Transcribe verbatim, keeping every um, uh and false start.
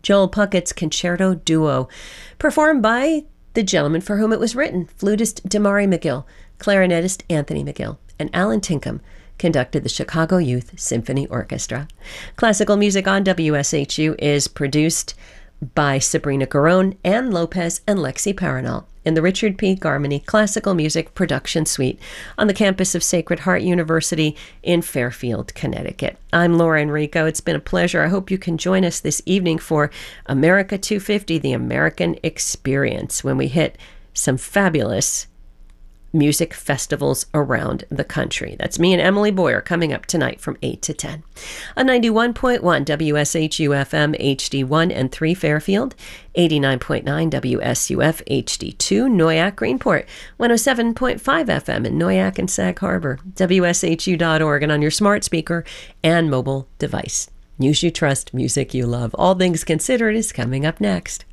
Joel Puckett's Concerto Duo, performed by the gentleman for whom it was written, flutist Damari McGill, clarinetist Anthony McGill, and Alan Tinkham conducted the Chicago Youth Symphony Orchestra. Classical music on W S H U is produced by Sabrina Garone, Ann Lopez, and Lexi Paranol in the Richard P. Garmany Classical Music Production Suite on the campus of Sacred Heart University in Fairfield, Connecticut. I'm Laura Enrico. It's been a pleasure. I hope you can join us this evening for America two fifty, the American Experience, when we hit some fabulous music festivals around the country. That's me and Emily Boyer coming up tonight from eight to ten. On ninety-one point one W S H U F M H D one and three Fairfield, eighty-nine point nine W S U F H D two Noyak Greenport, one oh seven point five F M in Noyak and Sag Harbor, W S H U dot org, and on your smart speaker and mobile device. News you trust, music you love. All Things Considered is coming up next.